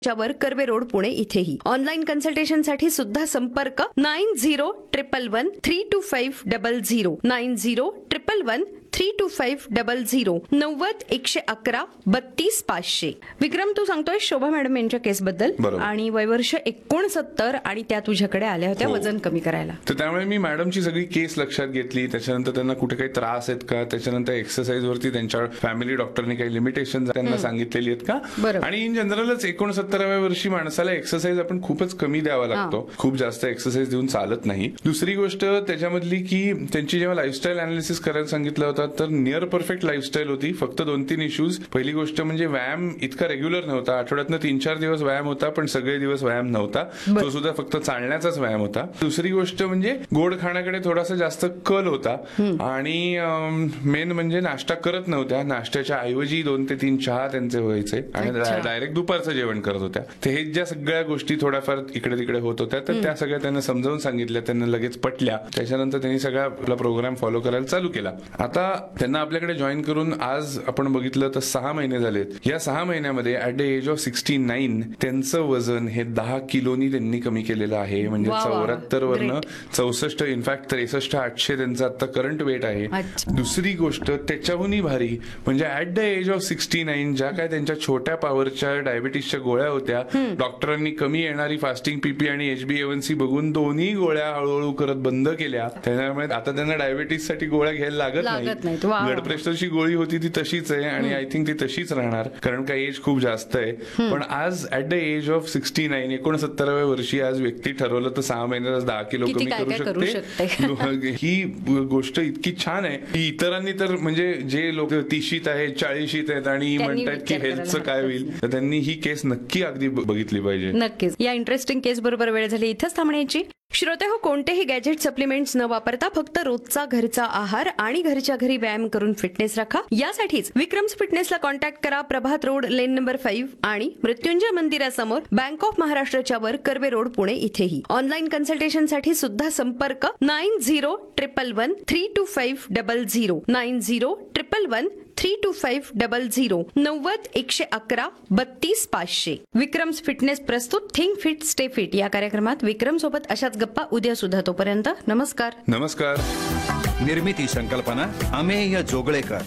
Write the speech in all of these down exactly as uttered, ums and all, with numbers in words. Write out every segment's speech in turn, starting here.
वर कर्वे रोड पुणे इथेही. ऑनलाईन कन्सल्टेशनसाठी सुद्धा संपर्क nine zero triple one three to five double zero nine zero triple one three to five double zero नव्वद एकशे अकरा बत्तीस पाचशे. विक्रम, तू सांगतोय शोभा मॅडम यांच्या केसबद्दल आणि वयवर्ष एकोणसत्तर आणि त्या तुझ्याकडे आल्या होत्या वजन कमी करायला. तर त्यामुळे मी मॅडमची सगळी केस लक्षात घेतली. त्याच्यानंतर त्यांना कुठे काही त्रास आहेत का, त्याच्यानंतर एक्सरसाइज वरती त्यांच्या फॅमिली डॉक्टरनी काही लिमिटेशन त्यांना सांगितलेली आहेत का, आणि इन जनरलच एकोणसत्तराव्या वर्षी माणसाला एक्सरसाइज आपण खूपच कमी द्यावा लागतो. खूप जास्त एक्सरसाइज देऊन चालत नाही. दुसरी गोष्ट त्याच्यामधली की त्यांची जेव्हा लाईफस्टाईल अनालिसिस करायला सांगितलं होतं तर नियर परफेक्ट लाईफस्टाईल होती. फक्त दोन तीन इश्यूज. पहिली गोष्ट म्हणजे व्यायाम इतका रेग्युलर नव्हता. आठवड्यातनं तीन चार दिवस व्यायाम होता, पण सगळे दिवस व्यायाम नव्हता. तो सुद्धा फक्त चालण्याचाच व्यायाम होता. दुसरी गोष्ट म्हणजे गोड खाण्याकडे थोडासा जास्त कल होता, आणि मेन म्हणजे नाश्ता करत नव्हत्या. नाश्त्याच्या ऐवजी दोन ते तीन चहा त्यांचे व्हायचे आणि डायरेक्ट दुपारचं जेवण करत होत्या. ते हे ज्या सगळ्या गोष्टी थोड्याफार इकडे तिकडे होत होत्या, तर त्या सगळ्या त्यांना समजावून सांगितल्या. त्यांना लगेच पटल्या. त्याच्यानंतर त्यांनी सगळा आपला प्रोग्राम फॉलो करायला चालू केला. आता त्यांना आपल्याकडे जॉईन करून आज आपण बघितलं तर सहा महिने झालेत. या सहा महिन्यामध्ये at the age of sixty nine त्यांचं वजन हे दहा किलोनी त्यांनी कमी केलेलं आहे. म्हणजे चौऱ्याहत्तर वरनं चौसष्ट, इनफॅक्ट त्रेसष्ट आठशे त्यांचं आता करंट वेट आहे. दुसरी गोष्ट त्याच्याहूनही भारी म्हणजे at the age of sixty nine ज्या काय त्यांच्या छोट्या पावरच्या डायबिटीसच्या गोळ्या होत्या, डॉक्टरांनी कमी येणारी फास्टिंग पीपी आणि एचबीएवनसी बघून दोन्ही गोळ्या हळूहळू करत बंद केल्या. त्यामुळे आता त्यांना डायबिटीस साठी गोळ्या घ्यायला लागत नाही. ब्लड प्रेशरची गोळी होती ती तशीच आहे, आणि आय थिंक ती तशीच राहणार, कारण का एज खूप जास्त आहे. पण आज at the age of sixty nine एकोणसत्तराव्या वर्षी आज व्यक्ती ठरवलं तर सहा महिन्यात दहा किलो कमी करू शकते. ही गोष्ट इतकी छान आहे की इतरांनी तर म्हणजे जे लोक तीशीत आहेत, चाळीशीत आहेत आणि म्हणतात की हेल्थचं काय होईल, तर त्यांनी ही केस नक्की अगदी बघितली पाहिजे. नक्कीच. या इंटरेस्टिंग केस बरोबर वेळ झाली इथंच थांबण्याची. श्रोते हो, कोणतेही गॅजेट सप्लिमेंट्स न वापरता फक्त रोजचा घरचा आहार आणि घरच्या घरी व्यायाम करून फिटनेस राखा. यासाठीच विक्रम्स फिटनेसला कॉन्टॅक्ट करा. प्रभात रोड, लेन नंबर फाईव्ह आणि मृत्युंजय मंदिरासमोर, बँक ऑफ महाराष्ट्राच्या वर कर्वे रोड पुणे इथेही. ऑनलाईन कन्सल्टेशनसाठी सुद्धा संपर्क nine zero triple one three to five double zero nine zero triple one three to five double zero नव्वद एकशे अकरा बत्तीस पाचशे. विक्रम्स फिटनेस प्रस्तुत थिंक फिट स्टे फिट या कार्यक्रमात विक्रम सोबत अशाच गप्पा उद्या सुद्धा. तोपर्यंत नमस्कार. नमस्कार. निर्मिती संकल्पना अमेय जोगळेकर.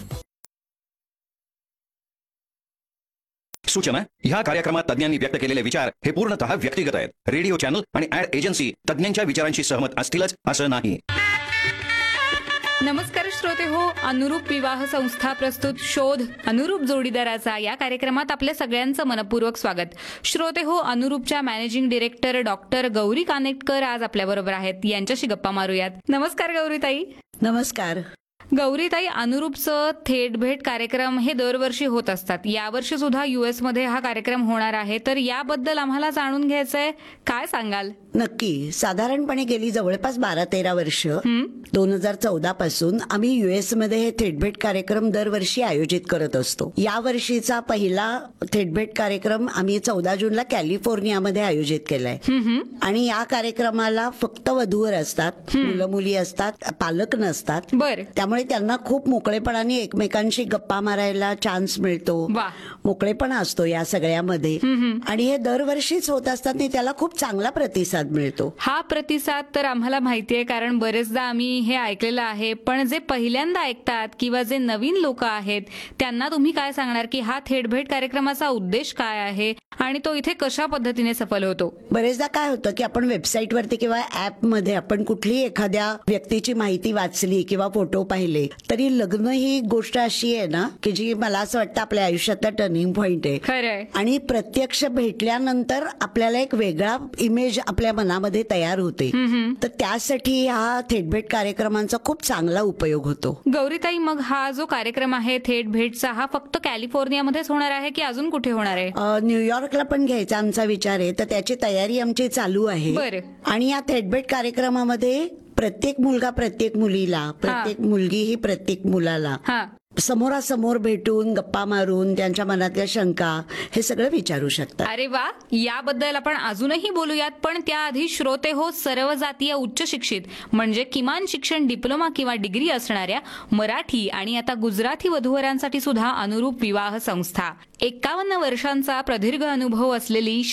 सूचना: ह्या कार्यक्रमात तज्ञांनी व्यक्त केलेले विचार हे पूर्णतः व्यक्तिगत आहेत. रेडिओ चॅनल आणि ऍड एजन्सी तज्ञांच्या विचारांशी सहमत असतीलच असं नाही. नमस्कार श्रोते हो, अनुरूप विवाह संस्था प्रस्तुत शोध अनुरूप जोडीदाराचा या कार्यक्रमात आपल्या सगळ्यांचं मनपूर्वक स्वागत. श्रोते हो, अनुरूपच्या managing director doctor Gauri Kanetkar आज आपल्या बरोबर आहेत. यांच्याशी गप्पा मारूयात. नमस्कार गौरीताई. नमस्कार. गौरीताई, अनुरूपचं थेट भेट कार्यक्रम हे दरवर्षी होत असतात. यावर्षी सुद्धा युएस मध्ये हा कार्यक्रम होणार आहे, तर याबद्दल आम्हाला जाणून घ्यायचंय. काय सांगाल? नक्की. साधारणपणे गेली जवळपास बारा तेरा वर्ष, दोन हजार चौदा पासून आम्ही युएस मध्ये हे थेटभेट कार्यक्रम दरवर्षी आयोजित करत असतो. या वर्षीचा पहिला थेटभेट कार्यक्रम आम्ही चौदा जूनला कॅलिफोर्नियामध्ये आयोजित केलाय. आणि या कार्यक्रमाला फक्त वधूवर असतात, मुलं मुली असतात, पालक नसतात. बरं. त्यामुळे त्यांना खूप मोकळेपणाने एकमेकांशी गप्पा मारायला चान्स मिळतो, मोकळेपणा असतो या सगळ्यामध्ये. आणि हे दरवर्षीच होत असतात आणि त्याला खूप चांगला प्रतिसाद मिळतो. हा प्रतिसाद तर आम्हाला माहितीये, कारण बरेचदा आम्ही हे ऐकलेलं आहे. पण जे पहिल्यांदा ऐकतात किंवा जे नवीन लोक आहेत त्यांना तुम्ही काय सांगणार की हा थेट भेट कार्यक्रमाचा उद्देश काय आहे आणि तो इथे कशा पद्धतीने सफल होतो? बरेचदा काय होतं की आपण वेबसाईटवरती किंवा ऍप मध्ये आपण कुठलीही एखाद्या व्यक्तीची माहिती वाचली किंवा फोटो पाहिले, तरी लग्न ही गोष्ट अशी आहे ना की जी मला असं वाटतं आपल्या आयुष्यातला टर्निंग पॉइंट आहे. खरंय. आणि प्रत्यक्ष भेटल्यानंतर आपल्याला एक वेगळा इमेज आपल्या मनामध्ये तयार होते. तर त्यासाठी हा थेटभेट कार्यक्रमांचा खूप चांगला उपयोग होतो. गौरीताई, मग हा जो कार्यक्रम आहे थेट भेटचा, हा फक्त कॅलिफोर्नियामध्येच होणार आहे की अजून कुठे होणार आहे? न्यूयॉर्कला पण घ्यायचा आमचा विचार आहे, तर त्याची तयारी आमची चालू आहे. बरं. आणि या थेटभेट कार्यक्रमामध्ये प्रत्येक मुलगा प्रत्येक मुलीला, प्रत्येक मुलगी ही प्रत्येक मुलाला समोरासमोर भेटून गप्पा मारून त्यांच्या मनातल्या शंका हे सगळं विचारू शकतात. अरे वा, याबद्दल आपण अजूनही बोलूयात. पण त्याआधी श्रोते हो, सर्व जातीय उच्च शिक्षित म्हणजे किमान शिक्षण डिप्लोमा किंवा डिग्री असणाऱ्या मराठी आणि आता गुजराती वधूवरांसाठी सुद्धा अनुरूप विवाह संस्था, एक्कावन्न वर्षांचा प्रदीर्घ अनुभव असलेली